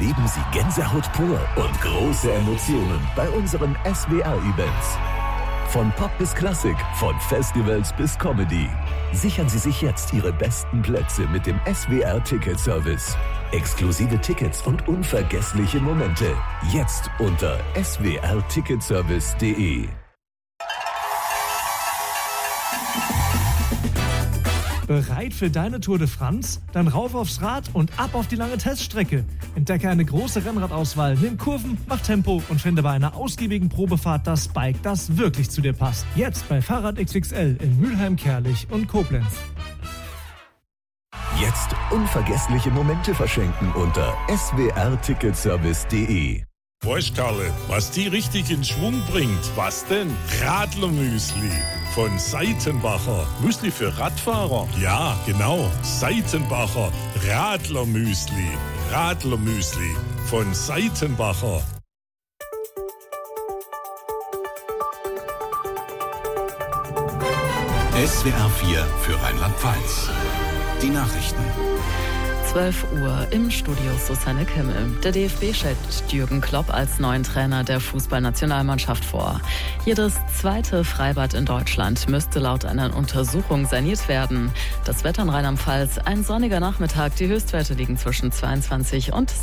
erleben Sie Gänsehaut pur und große Emotionen bei unseren SWR-Events. Von Pop bis Klassik, von Festivals bis Comedy. Sichern Sie sich jetzt Ihre besten Plätze mit dem SWR-Ticket-Service. Exklusive Tickets und unvergessliche Momente. Jetzt unter swrticketservice.de. Bereit für deine Tour de France? Dann rauf aufs Rad und ab auf die lange Teststrecke. Entdecke eine große Rennradauswahl, nimm Kurven, mach Tempo und finde bei einer ausgiebigen Probefahrt das Bike, das wirklich zu dir passt. Jetzt bei Fahrrad XXL in Mülheim, Kerlich und Koblenz. Jetzt unvergessliche Momente verschenken unter swrticketservice.de. Weißt Karle, was die richtig in Schwung bringt? Was denn? Radlermüsli von Seitenbacher. Müsli für Radfahrer? Ja, genau. Seitenbacher Radlermüsli. Radlermüsli von Seitenbacher. SWR 4 für Rheinland-Pfalz. Die Nachrichten. 12 Uhr im Studio Susanne Kimmel. Der DFB stellt Jürgen Klopp als neuen Trainer der Fußballnationalmannschaft vor. Jedes zweite Freibad in Deutschland müsste laut einer Untersuchung saniert werden. Das Wetter in Rheinland-Pfalz, ein sonniger Nachmittag. Die Höchstwerte liegen zwischen 22 und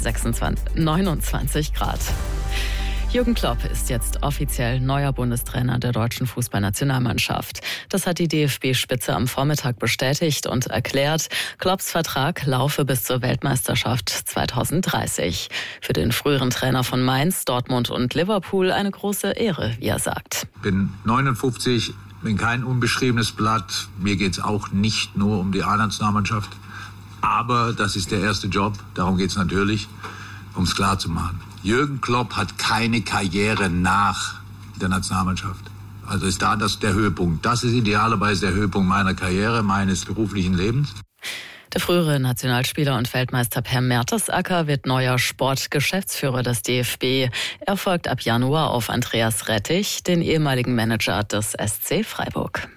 29 Grad. Jürgen Klopp ist jetzt offiziell neuer Bundestrainer der deutschen Fußballnationalmannschaft. Das hat die DFB-Spitze am Vormittag bestätigt und erklärt, Klopps Vertrag laufe bis zur Weltmeisterschaft 2030. Für den früheren Trainer von Mainz, Dortmund und Liverpool eine große Ehre, wie er sagt. Ich bin 59, bin kein unbeschriebenes Blatt. Mir geht es auch nicht nur um die A-Nationalmannschaft. Aber das ist der erste Job, darum geht es natürlich, um es klar zu machen. Jürgen Klopp hat keine Karriere nach der Nationalmannschaft. Also ist da der Höhepunkt. Das ist idealerweise der Höhepunkt meiner Karriere, meines beruflichen Lebens. Der frühere Nationalspieler und Weltmeister Per Mertesacker wird neuer Sportgeschäftsführer des DFB. Er folgt ab Januar auf Andreas Rettich, den ehemaligen Manager des SC Freiburg.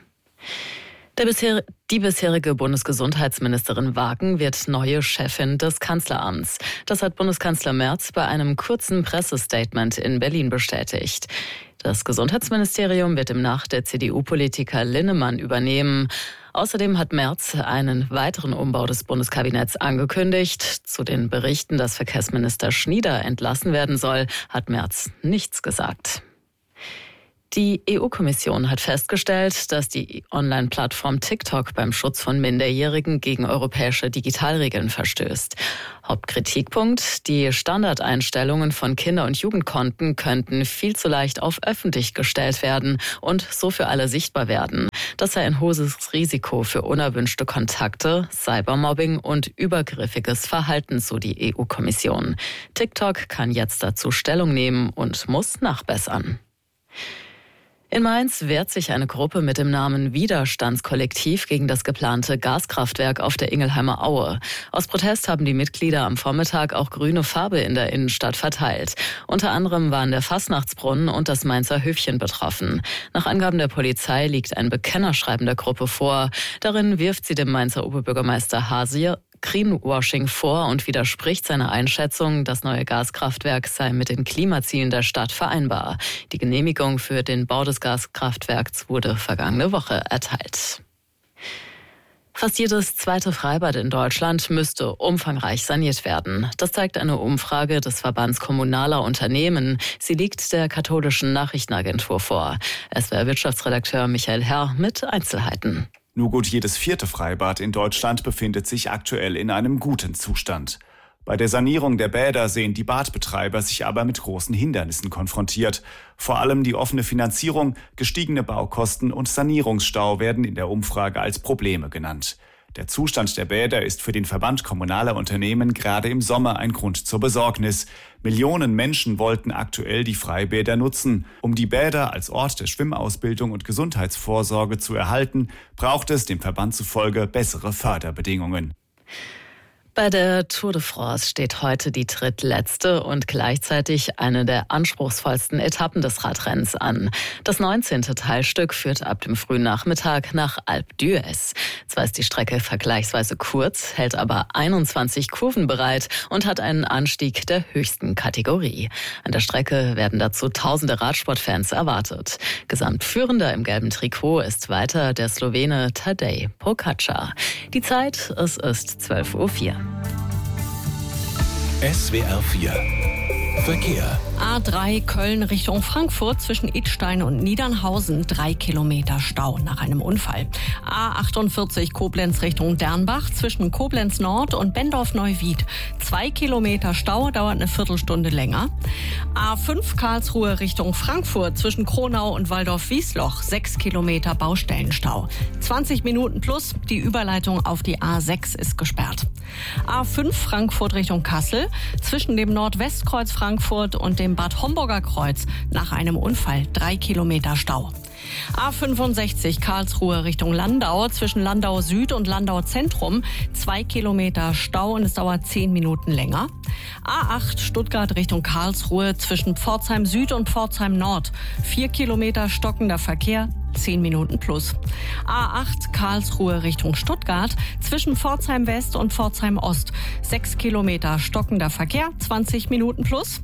Die bisherige Bundesgesundheitsministerin Wagen wird neue Chefin des Kanzleramts. Das hat Bundeskanzler Merz bei einem kurzen Pressestatement in Berlin bestätigt. Das Gesundheitsministerium wird demnach der CDU-Politiker Linnemann übernehmen. Außerdem hat Merz einen weiteren Umbau des Bundeskabinetts angekündigt. Zu den Berichten, dass Verkehrsminister Schnieder entlassen werden soll, hat Merz nichts gesagt. Die EU-Kommission hat festgestellt, dass die Online-Plattform TikTok beim Schutz von Minderjährigen gegen europäische Digitalregeln verstößt. Hauptkritikpunkt: Die Standardeinstellungen von Kinder- und Jugendkonten könnten viel zu leicht auf öffentlich gestellt werden und so für alle sichtbar werden. Das sei ein hohes Risiko für unerwünschte Kontakte, Cybermobbing und übergriffiges Verhalten, so die EU-Kommission. TikTok kann jetzt dazu Stellung nehmen und muss nachbessern. In Mainz wehrt sich eine Gruppe mit dem Namen Widerstandskollektiv gegen das geplante Gaskraftwerk auf der Ingelheimer Aue. Aus Protest haben die Mitglieder am Vormittag auch grüne Farbe in der Innenstadt verteilt. Unter anderem waren der Fastnachtsbrunnen und das Mainzer Höfchen betroffen. Nach Angaben der Polizei liegt ein Bekennerschreiben der Gruppe vor. Darin wirft sie dem Mainzer Oberbürgermeister Hasier Greenwashing vor und widerspricht seiner Einschätzung, das neue Gaskraftwerk sei mit den Klimazielen der Stadt vereinbar. Die Genehmigung für den Bau des Gaskraftwerks wurde vergangene Woche erteilt. Fast jedes zweite Freibad in Deutschland müsste umfangreich saniert werden. Das zeigt eine Umfrage des Verbands Kommunaler Unternehmen. Sie liegt der katholischen Nachrichtenagentur vor. SWR-Wirtschaftsredakteur Michael Herr mit Einzelheiten. Nur gut jedes vierte Freibad in Deutschland befindet sich aktuell in einem guten Zustand. Bei der Sanierung der Bäder sehen die Badbetreiber sich aber mit großen Hindernissen konfrontiert. Vor allem die offene Finanzierung, gestiegene Baukosten und Sanierungsstau werden in der Umfrage als Probleme genannt. Der Zustand der Bäder ist für den Verband kommunaler Unternehmen gerade im Sommer ein Grund zur Besorgnis. Millionen Menschen wollten aktuell die Freibäder nutzen. Um die Bäder als Ort der Schwimmausbildung und Gesundheitsvorsorge zu erhalten, braucht es dem Verband zufolge bessere Förderbedingungen. Bei der Tour de France steht heute die drittletzte und gleichzeitig eine der anspruchsvollsten Etappen des Radrennens an. Das 19. Teilstück führt ab dem frühen Nachmittag nach Alpe d'Huez. Zwar ist die Strecke vergleichsweise kurz, hält aber 21 Kurven bereit und hat einen Anstieg der höchsten Kategorie. An der Strecke werden dazu tausende Radsportfans erwartet. Gesamtführender im gelben Trikot ist weiter der Slowene Tadej Pogačar. Die Zeit, es ist 12:04 Uhr. SWR 4 Verkehr. A3 Köln Richtung Frankfurt zwischen Idstein und Niedernhausen 3 Kilometer Stau nach einem Unfall. A48 Koblenz Richtung Dernbach zwischen Koblenz Nord und Bendorf-Neuwied 2 Kilometer Stau, dauert eine Viertelstunde länger. A5 Karlsruhe Richtung Frankfurt zwischen Kronau und Waldorf-Wiesloch 6 Kilometer Baustellenstau. 20 Minuten plus, die Überleitung auf die A6 ist gesperrt. A5 Frankfurt Richtung Kassel zwischen dem Nordwestkreuz Frankfurt und dem Bad Homburger Kreuz nach einem Unfall 3 Kilometer Stau. A65 Karlsruhe Richtung Landau zwischen Landau Süd und Landau Zentrum 2 Kilometer Stau und es dauert 10 Minuten länger. A8 Stuttgart Richtung Karlsruhe zwischen Pforzheim Süd und Pforzheim Nord 4 Kilometer stockender Verkehr, 10 Minuten plus. A8 Karlsruhe Richtung Stuttgart zwischen Pforzheim West und Pforzheim Ost 6 Kilometer stockender Verkehr, 20 Minuten plus.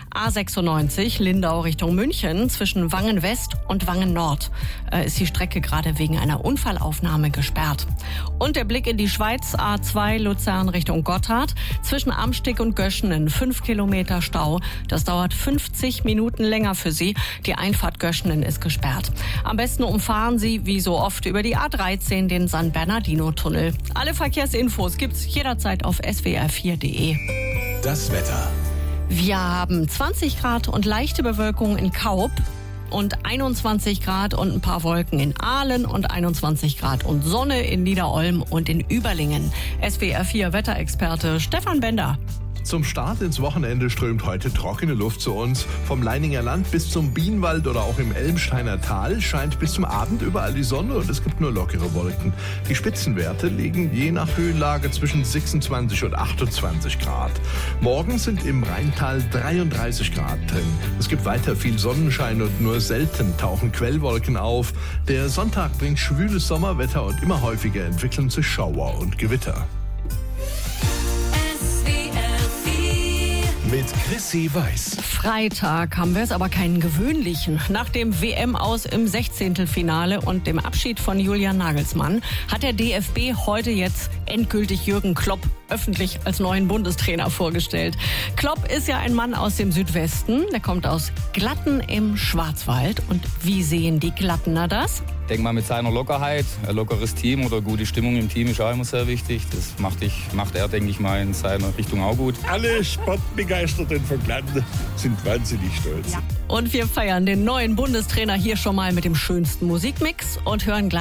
A96 Lindau Richtung München zwischen Wangen West und Wangen Nord ist die Strecke gerade wegen einer Unfallaufnahme gesperrt. Und der Blick in die Schweiz, A2 Luzern Richtung Gotthard zwischen Amstig und Göschenen 5 Kilometer Stau. Das dauert 50 Minuten länger für Sie. Die Einfahrt Göschenen ist gesperrt. Am besten umfahren Sie, wie so oft, über die A13 den San Bernardino-Tunnel. Alle Verkehrsinfos gibt's jederzeit auf swr4.de. Das Wetter. Wir haben 20 Grad und leichte Bewölkung in Kaup und 21 Grad und ein paar Wolken in Aalen und 21 Grad und Sonne in Niederolm und in Überlingen. SWR4 Wetterexperte Stefan Bender. Zum Start ins Wochenende strömt heute trockene Luft zu uns. Vom Leininger Land bis zum Bienenwald oder auch im Elmsteiner Tal scheint bis zum Abend überall die Sonne und es gibt nur lockere Wolken. Die Spitzenwerte liegen je nach Höhenlage zwischen 26 und 28 Grad. Morgen sind im Rheintal 33 Grad drin. Es gibt weiter viel Sonnenschein und nur selten tauchen Quellwolken auf. Der Sonntag bringt schwüles Sommerwetter und immer häufiger entwickeln sich Schauer und Gewitter. Mit Chrissy Weiß. Freitag haben wir es, aber keinen gewöhnlichen. Nach dem WM-Aus im 16. Finale und dem Abschied von Julian Nagelsmann hat der DFB heute jetzt endgültig Jürgen Klopp öffentlich als neuen Bundestrainer vorgestellt. Klopp ist ja ein Mann aus dem Südwesten. Der kommt aus Glatten im Schwarzwald. Und wie sehen die Glattener das? Ich denke mal mit seiner Lockerheit, ein lockeres Team oder gute Stimmung im Team ist auch immer sehr wichtig. Das macht er, denke ich mal, in seiner Richtung auch gut. Alle Sportbegeisterten von Glatten sind wahnsinnig stolz. Ja. Und wir feiern den neuen Bundestrainer hier schon mal mit dem schönsten Musikmix und hören gleich